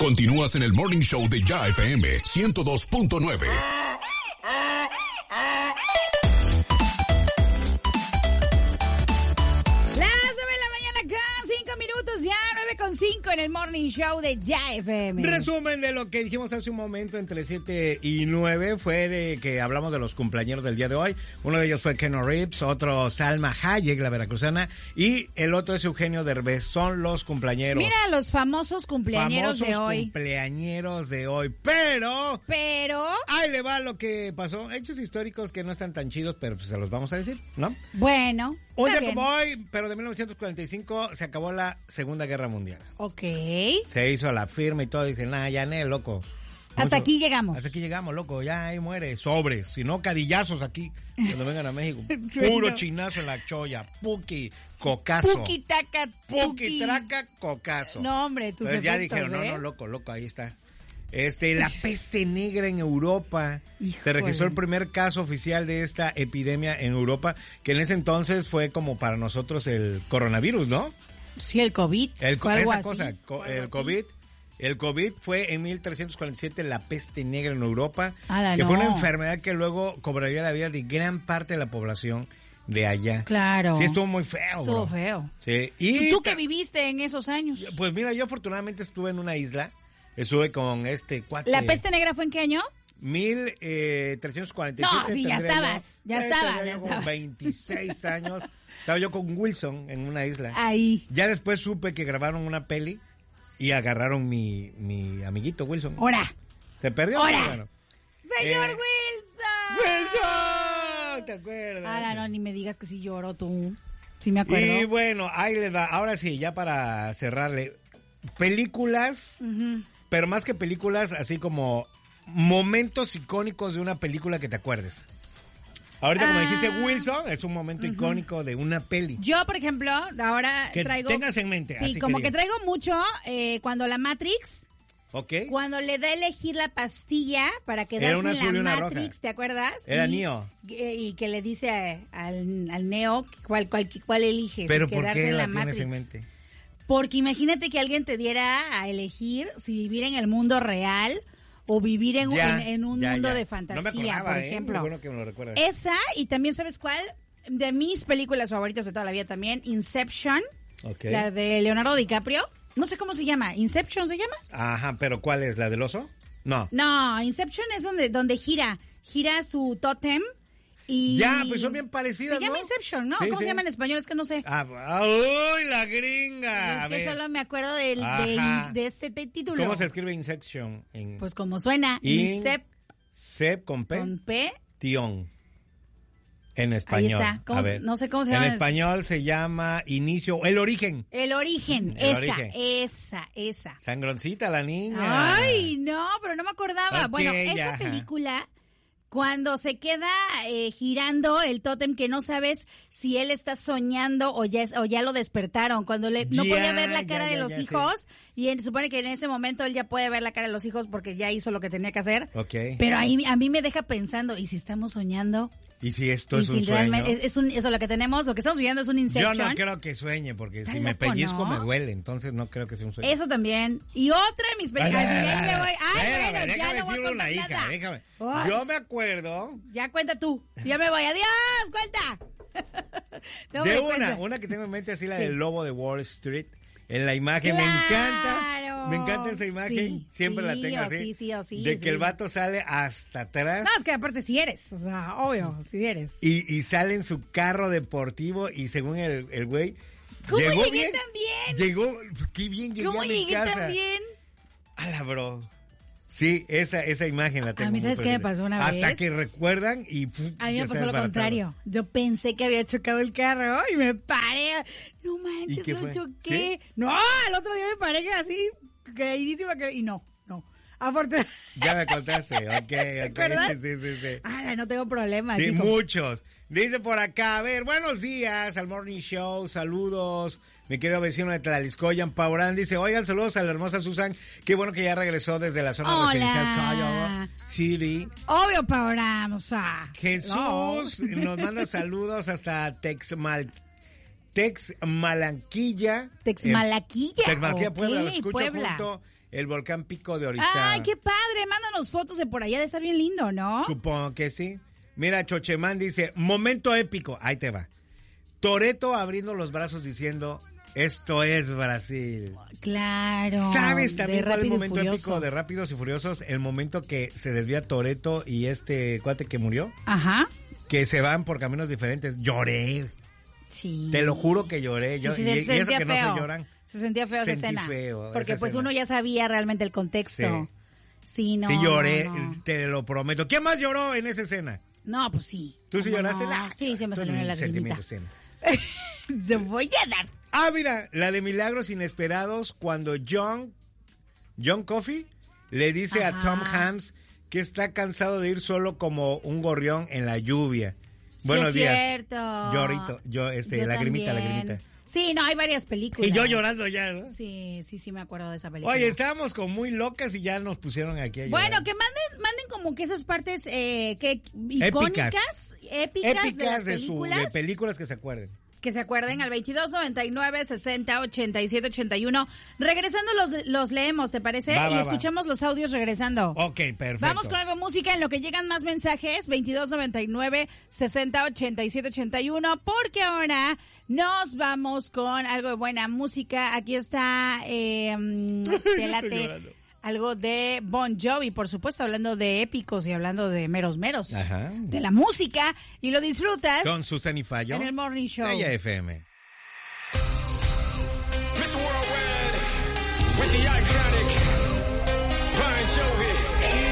Continúas en el Morning Show de Ya FM 102.9. Ya 9:05 en el Morning Show de Ya FM. Resumen de lo que dijimos hace un momento entre 7 y 9 fue de que hablamos de los cumpleañeros del día de hoy. Uno de ellos fue Keanu Reeves, otro Salma Hayek, la veracruzana, y el otro es Eugenio Derbez. Son los cumpleañeros. Mira los famosos cumpleañeros de hoy. Cumpleañeros de hoy, pero ahí le va lo que pasó. Hechos históricos que no están tan chidos, pero pues se los vamos a decir, ¿no? Bueno. Un día como hoy, pero de 1945, se acabó la Segunda Guerra Mundial. Ok. Se hizo la firma y todo, y dije, nah, ya no, loco. Hasta aquí llegamos. Hasta aquí llegamos, loco, ya ahí muere, sobres, si no, cadillazos aquí, cuando vengan a México. Puro chinazo en la cholla, puki, cocazo. Puki, taca, puki, traca, cocazo. No, hombre, tus Entonces ya efectos, dijeron, no, loco, ahí está. La peste negra en Europa. Híjole. Se registró el primer caso oficial de esta epidemia en Europa, que en ese entonces fue como para nosotros el coronavirus, ¿no? Sí, el COVID. El COVID fue en 1347 la peste negra en Europa, que fue una enfermedad que luego cobraría la vida de gran parte de la población de allá. Claro. Sí, estuvo muy feo. Estuvo feo. Sí. ¿Y tú qué viviste en esos años? Pues mira, yo afortunadamente estuve en una isla. Estuve con este cuate. ¿La peste negra fue en qué año? 1347. No, sí, ya estabas. 26 años. Estaba yo con Wilson en una isla. Ahí. Ya después supe que grabaron una peli y agarraron mi amiguito Wilson. ¡Hora! Se perdió. ¡Hora! Bueno. ¡Señor Wilson! ¡Wilson! ¿Te acuerdas? Ahora no, ni me digas que sí lloró tú. Sí me acuerdo. Y bueno, ahí les va. Ahora sí, ya para cerrarle. Películas... Pero más que películas, así como momentos icónicos de una película que te acuerdes. Ahorita, como dijiste, Wilson, es un momento icónico de una peli. Yo, por ejemplo, ahora que traigo... tengas en mente. Sí, así como que digas. traigo mucho cuando la Matrix... Ok. Cuando le da a elegir la pastilla para quedarse en la Matrix, roja. ¿Te acuerdas? Era Neo. Y que le dice al Neo cuál eliges. Pero ¿por qué en la la tienes Matrix? en mente? Porque imagínate que alguien te diera a elegir si vivir en el mundo real o vivir en un mundo de fantasía, no me acordaba, por ejemplo. Muy bueno que me lo recuerdas. Esa, y también, ¿sabes cuál? De mis películas favoritas de toda la vida también, Inception, la de Leonardo DiCaprio. No sé cómo se llama. ¿Inception se llama? Ajá, pero ¿cuál es? ¿La del oso? No. No, Inception es donde gira su tótem. Y ya, pues son bien parecidas, se llama Inception, ¿no? Sí, ¿Cómo se llama en español? Es que no sé. ¡Uy, la gringa! Es que solo me acuerdo de este título. ¿Cómo se escribe Inception? Pues como suena. Sep con P. Con P. Tion. En español. Ahí está. No sé cómo se llama. En español se llama Inicio. El origen. Esa. Sangroncita la niña. Ay, no, pero no me acordaba. Bueno, esa película... Cuando se queda girando el tótem que no sabes si él está soñando o ya lo despertaron. Cuando no podía ver la cara de los hijos y supone que en ese momento él ya puede ver la cara de los hijos porque ya hizo lo que tenía que hacer. Okay. Pero ahí a mí me deja pensando, ¿y si estamos soñando? ¿Y si esto es un sueño? Eso lo que tenemos, lo que estamos viviendo es un Inception. Yo no creo que sueñe, porque si me pellizco me duele, entonces no creo que sea un sueño. Eso también. Y otra de mis películas. Ya no voy a contar una hija, nada. déjame. Yo me acuerdo. Ya cuenta tú. Ya me voy. Adiós, cuenta. No de una que tengo en mente así, la del lobo de Wall Street. En la imagen, me encanta esa imagen, siempre la tengo así, de que el vato sale hasta atrás. No, es que aparte si eres, o sea, obvio, si eres. Y sale en su carro deportivo y según el güey, ¿cómo llegó llegué bien, tan bien? Llegó, qué bien llegué a mi casa. ¿Cómo llegué tan bien? Ala, bro. Sí, esa imagen la tengo. A mí, ¿sabes qué me pasó una vez? Hasta que recuerdan y... A mí me pasó lo contrario. Yo pensé que había chocado el carro y me paré. No manches, lo choqué. ¿Sí? No, el otro día me paré así, caídísima, y no. Afortunadamente. Ya me contaste, ok. ¿Verdad? Sí. Ah, no tengo problemas. Sí, hijo. Muchos. Dice por acá, a ver, buenos días al Morning Show, saludos, mi querido vecino de Tlaliscoyan, Paurán, dice, oigan, saludos a la hermosa Susan, qué bueno que ya regresó desde la zona residencial Cayo City. Obvio, Paurán, o sea. Jesús nos manda saludos hasta Texmalaquilla. Texmalaquilla, Puebla, lo escucho junto el volcán Pico de Orizaba. ¡Ay, qué padre! Mándanos fotos de por allá, de estar bien lindo, ¿no? Supongo que sí. Mira, Chochemán dice, momento épico. Ahí te va. Toretto abriendo los brazos diciendo, esto es Brasil. Claro. ¿Sabes también cuál es el momento épico de Rápidos y Furiosos? El momento que se desvía Toretto y este cuate que murió. Ajá. Que se van por caminos diferentes. Lloré. Sí. Te lo juro que lloré. Sí, y eso que no se lloran. Se sentía feo esa escena. Porque pues uno ya sabía realmente el contexto. Sí, no. Sí lloré, no. te lo prometo. ¿Quién más lloró en esa escena? No, pues sí. ¿Tú sí lloraste? No? Sí, se me salió una lagrimita. Te voy a dar. Ah, mira, la de Milagros Inesperados, cuando John Coffey le dice a Tom Hanks que está cansado de ir solo como un gorrión en la lluvia. Sí, Buenos días. Cierto. Yo lagrimita. Sí, no, hay varias películas. Y yo llorando ya, ¿no? Sí, me acuerdo de esa película. Oye, estábamos como muy locas y ya nos pusieron aquí a llorar. Bueno, que manden como que esas partes icónicas, épicas de las películas. De películas que se acuerden. Que se acuerden al 2299-608781. Regresando los leemos, ¿te parece? Y escuchamos los audios regresando. Ok, perfecto. Vamos con algo de música en lo que llegan más mensajes. 2299-608781. Porque ahora nos vamos con algo de buena música. Aquí está algo de Bon Jovi, por supuesto, hablando de épicos y hablando de meros. Ajá. De la música, y lo disfrutas. Con Susan y Fallo. En el Morning Show. Ella FM. Miss Worldwide, with the iconic Bon Jovi.